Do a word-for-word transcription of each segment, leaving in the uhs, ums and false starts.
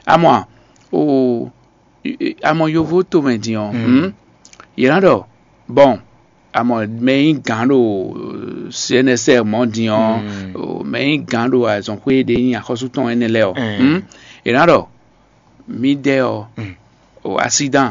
à moi au à mon yovo to me dit on hmm il a do bon à mon mais gando C N S R mon dit on mais gando a son quoi de a cause ton en leo hmm il a do mi de au accident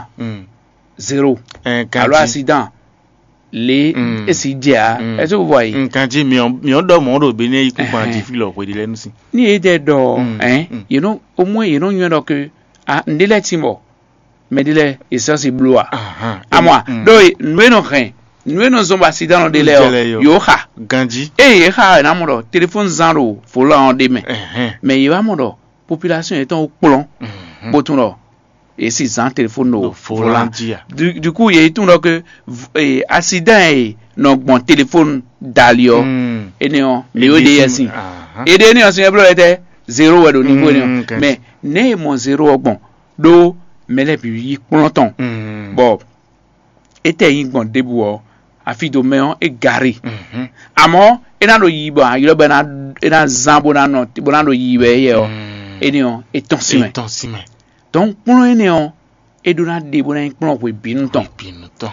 zéro alors accident les et si dia est-ce que vous voyez quand dit mi on mi on do mon do bene iku pa di filo ko di lenu si ni e de do hein you know au moins you know you know que ah ndele timo mais dile et ça c'est bloa à moi do nous non rien nous non sommes accident dans dele yo ha ganji eh ha na mo do téléphone zero faut là en demain mais il va mo do population étant au plomb botuno et si sans téléphone no volant du, du coup il y a tout donc eh, accident et non bon téléphone dalio mm. et non mais au D S et des non c'est bleu était zéro au niveau mm, okay. Mais né mon zéro bon do mais les puis longtemps mm. Bon était un bon début a fi do meon et garé mm-hmm. Amo et dans le yibo il ben na et dans zambo na no bon do yibe yo et non et ton ciment donc pour nous néon et dona de bona pour we binuton binuton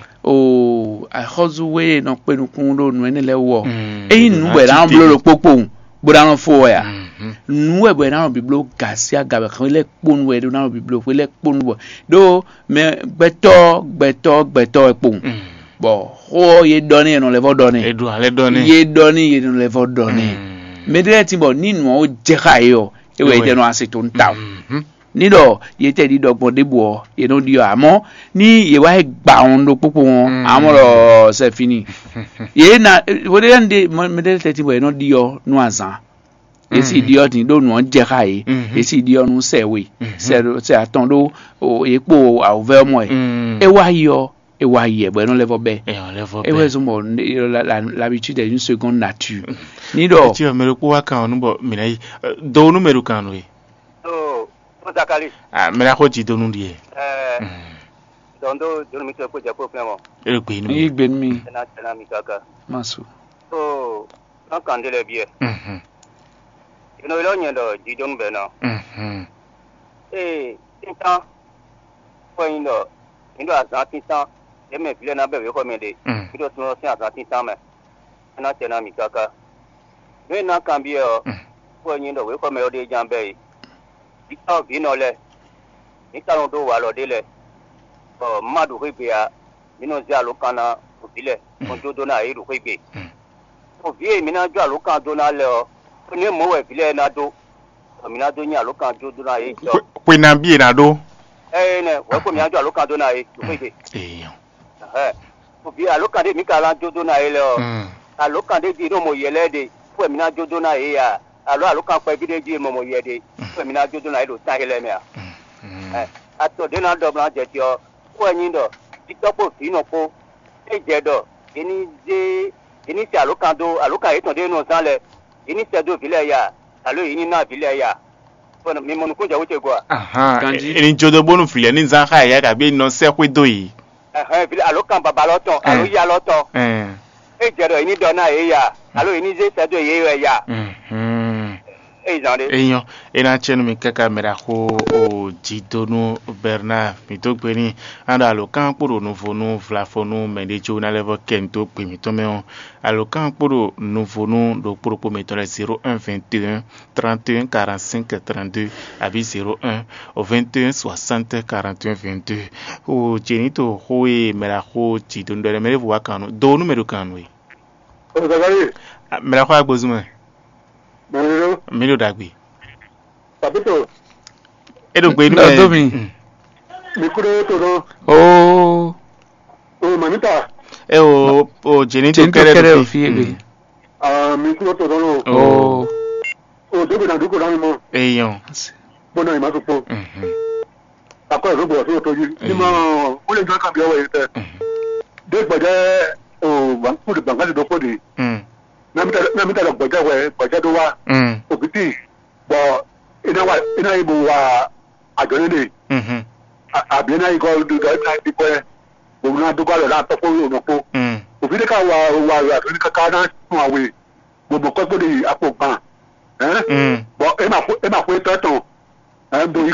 o a hozuwe no pe nu kundo nu ene lewo e nu we ran blo lo popo boda no fo ya nu we be ran biblo gasia gabe kan le ponu we dona biblo we le ponu do me gbeto gbeto gbeto epo bon ho ye donné non le vo donné e do ale donné ye donné ye non le vo donné me de ti bo ni nu o je kayo e we de no aseton taw ni do ye te di dogbo debo ye no di amo ni ye wa gba on do popo won amoro c'est fini ye na wode ande medel teti bo no di yo no azan e si di yo tin do no je kai e si di yo no se we se se aton do o epo a over mo e wa yo e wa ye bo no level be e we so mo l'habitude est une seconde nature ni do ti o mero ko wa kan no bo mi nai do no mero kan we Zakali. Ah, mais la route de nous dit. Euh, donc, je ne me suis pas dit pour faire. Et le pays, il ben mi. Masu. Oh, quand on dit le bien. Hum. You know, il y a le Dijon Bena. Hum. Eh, tinta. Point no. Il doit avoir tinta. Et mais il n'a pas recommandé. Il doit se lancer à tinta mais. On a tenu Mikaka. Mais n'a qu'un bien. Point no, recommandé Jambé. Ita binole ita no do walo dele o madu ribia mino ja lokana obile on do do na iru ribe o vie mina jo lokan do na le o ni mo we bile na do o mina do nya lokan do do na e jo pe na bi na do eh ne wo ko mi jo lokan do na e ribe eh eh o vie lokan de mi kala do do na e le o a lokan de di no mo yele de ko mina do do na e ya alo alo kan pa bide ji mo mo yede ko mi na jodo na ido ta hele me a eh ato de na do bla je ti o ko yin do ti to po fi no po e je do ini je ini ti alo kan do alo kan eton de no san le ini se do bile ya alo ini na bile ya ko mi mo nu ko je wo te go aha ini jodo bonu file ni zan ha ya da bi no se kwe do yi eh eh bile alo kan baba lo ton alo ya lo ton eh e je do ini do na e ya alo ini je se do ye ya mhm eyan ena chenu mi kaka mera ko o jidonu Bernard mi to pe ni anda lo kan poro no fonu flafonu me de jo na level kento pe mi to me on alo kan poro no fonu do poro po me to le zéro un vingt et un trente et un quarante-cinq trente-deux abi zéro un au vingt et un soixante quarante et un vingt-deux o jenito hoye mera ko jidonu do le mere vo akanu do numero kan we o zakari mera ko agbozuma Bonjour. Milo dagbe. Papito. Edo gbe nu e. Domi. Mikro to do. Oh. Oh manita. E o o jenito kere o fi ebe. Ah mikro to do. Oh. Oh dobi na duko dan mo. Eyan. Bona ima so po. Mhm. Akọ ro bo so to yi. Ni mo o le jo kan bi o we te. De gbaje o wa ku de banga de ko de. Mhm. na mita da gbaja we gbaja do wa mm obiti bo ina wa ina ibu wa ajone de mhm abi na igo do na bi ko bo na do ko la to ko no ko mm obiti ka wa wa wa to ka ka na wa we bo bo ko de apo ban eh mm bo e ma e ma ko to to eh